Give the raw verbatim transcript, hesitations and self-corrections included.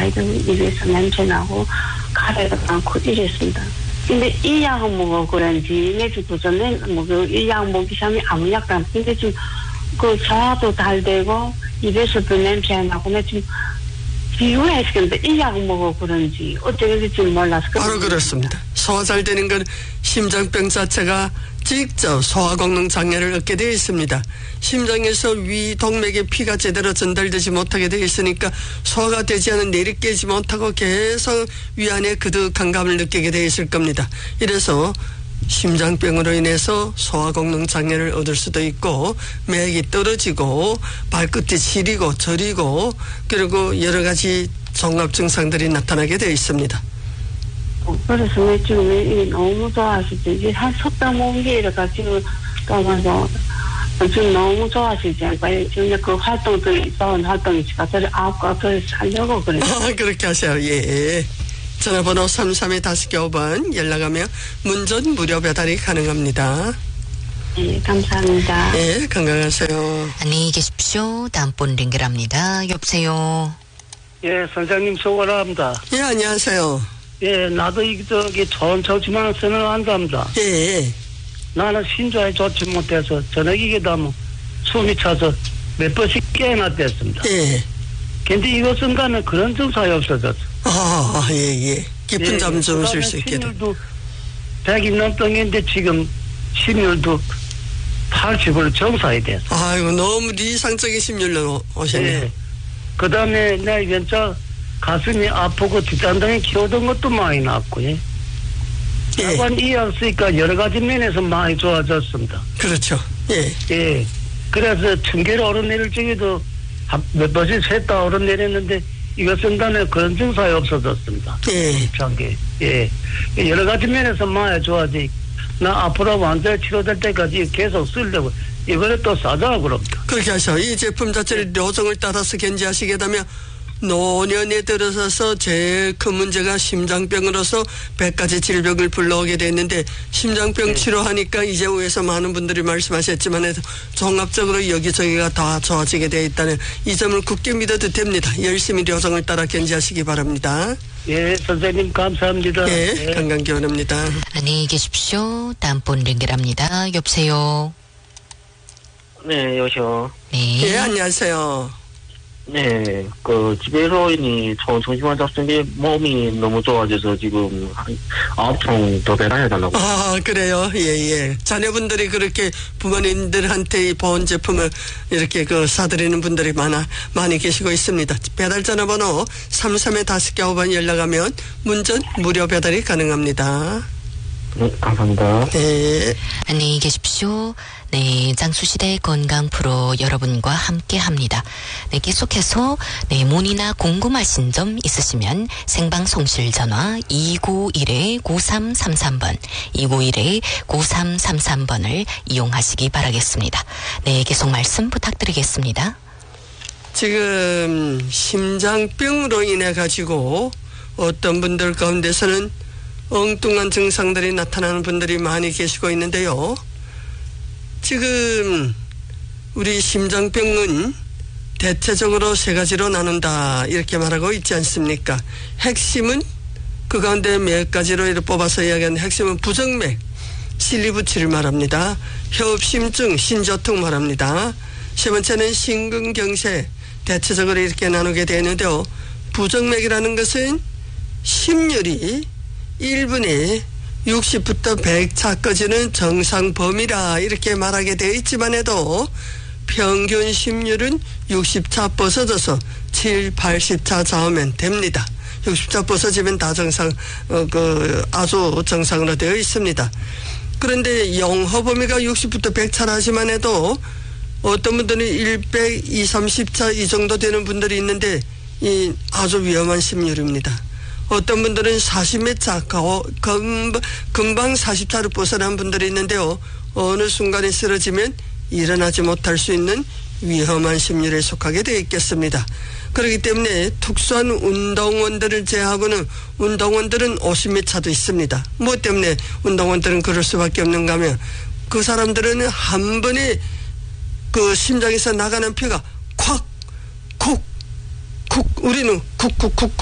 아이들 입에서 냄새 나고 가래가 많고 이랬습니다. 근데 이 약을 먹어 그런지 내 죽고 전에 뭐이 약 먹기 전에 아무 약도 안 근데 지금 그 소화도 잘 되고 입에서도 냄새 나고 내 지금 비유했는데 이 약을 먹어 그런지 어떻게 될지 몰라서 바로 그렇습니다. 소화 잘 되는 건 심장병 자체가 직접 소화功能 장애를 얻게 되어 있습니다. 심장에서 위 동맥에 피가 제대로 전달되지 못하게 되어 있으니까 소화가 되지 않은 내리 깨지 못하고 계속 위 안에 그득한 감을 느끼게 되어 있을 겁니다. 이래서 심장병으로 인해서 소화功能 장애를 얻을 수도 있고 맥이 떨어지고 발끝이 시리고 저리고 그리고 여러 가지 종합 증상들이 나타나게 되어 있습니다. 그래서 내 지금 이 너무 좋아하시죠. 이제 한 섰다 모은 게 이래가지고 가면서 지금 너무 좋아하시지 않고요. 지금 그 활동들이 있어온 활동이 있으니까 저를 아홉 가서 살려고 그래요. 아, 그렇게 하세요. 예. 전화번호 삼삼에 다섯 개 오 번 연락하며 문전 무료 배달이 가능합니다. 네, 감사합니다. 네, 건강하세요. 안녕히 계십시오. 다음 분 연결합니다. 여보세요. 예, 선생님 수고합니다. 예, 안녕하세요. 예, 나도 이 저기 좋은 처지만 선언한답니다. 예. 나는 신조에 좋지 못해서 저녁이게 되면 숨이 차서 몇 번씩 깨어났댔습니다. 예. 근데 이것은 간에 그런 증상이 없어졌어. 아, 예, 예. 깊은 예, 잠 주무실 수 있게 돼. 심률도 백이 넘던인데 지금 심률도 팔십으로 정상이 됐어. 아이고, 너무 이상적인 심률로 오셨네요. 예. 그 다음에 내 이번자 가슴이 아프고 뒷단당이 키우던 것도 많이 났고, 예. 예. 약간 이약 쓰니까 여러 가지 면에서 많이 좋아졌습니다. 그렇죠. 예. 예. 그래서 청계를 오르내릴 적에도 몇 번씩 셋다 오르내렸는데 이것은 간에 그런 증상이 없어졌습니다. 예. 게 예. 여러 가지 면에서 많이 좋아지. 나 앞으로 완전히 치료될 때까지 계속 쓰려고 이번에 또 사자고 그럽니다. 그렇게 하셔. 이 제품 자체를 요정을 따라서 견지하시게 되면 노년에 들어서서 제일 큰 문제가 심장병으로서 백 가지 질병을 불러오게 됐는데 심장병 네. 치료하니까 이제 후에서 많은 분들이 말씀하셨지만 해도 종합적으로 여기저기가 다 좋아지게 되어 있다는 이 점을 굳게 믿어도 됩니다. 열심히 요정을 따라 견지하시기 바랍니다. 예, 선생님 감사합니다. 예, 예. 건강기원입니다. 안녕히 계십시오. 다음 분 연결합니다. 여보세요. 네, 여보세요. 네. 예, 안녕하세요. 네, 그, 지배로인이 정신환 잡는데 몸이 너무 좋아져서 지금 한 아홉 통 더 배달해달라고. 아, 그래요? 예, 예. 자녀분들이 그렇게 부모님들한테 이 보온 제품을 이렇게 그 사드리는 분들이 많아, 많이 계시고 있습니다. 배달 전화번호 삼삼에 다섯 개 오 번 연락하면 문전 무료 배달이 가능합니다. 네, 감사합니다. 네. 안녕히 계십시오. 네, 장수시대 건강 프로 여러분과 함께 합니다. 네, 계속해서 네, 문의나 궁금하신 점 있으시면 생방송실 전화 이구일 구삼삼삼 번, 이구일 구삼삼삼 번을 이용하시기 바라겠습니다. 네, 계속 말씀 부탁드리겠습니다. 지금 심장병으로 인해 가지고 어떤 분들 가운데서는 엉뚱한 증상들이 나타나는 분들이 많이 계시고 있는데요. 지금 우리 심장병은 대체적으로 세 가지로 나눈다 이렇게 말하고 있지 않습니까? 핵심은 그 가운데 몇 가지로 이렇게 뽑아서 이야기하는 핵심은 부정맥, 실리부치를 말합니다. 협심증, 신저통 말합니다. 세 번째는 심근경색, 대체적으로 이렇게 나누게 되는데요. 부정맥이라는 것은 심률이 일 분에 육십부터 백 차까지는 정상 범위라 이렇게 말하게 되어 있지만 해도 평균 심률은 육십 차 벗어져서 칠, 팔십 차 좌우면 됩니다. 육십 차 벗어지면 다 정상, 어, 그, 아주 정상으로 되어 있습니다. 그런데 영하 범위가 육십부터 백 차라 하지만 해도 어떤 분들은 백, 이백, 삼십 차 이 정도 되는 분들이 있는데 이 아주 위험한 심률입니다. 어떤 분들은 사십 몇 차, 금방, 금방 사십 차로 벗어난 분들이 있는데요. 어느 순간에 쓰러지면 일어나지 못할 수 있는 위험한 심률에 속하게 되어 있겠습니다. 그렇기 때문에 특수한 운동원들을 제외하고는 운동원들은 오십 몇 차도 있습니다. 뭐 때문에 운동원들은 그럴 수밖에 없는가 하면 그 사람들은 한 번에 그 심장에서 나가는 피가 콱, 쿡, 쿡, 우리는 쿡쿡쿡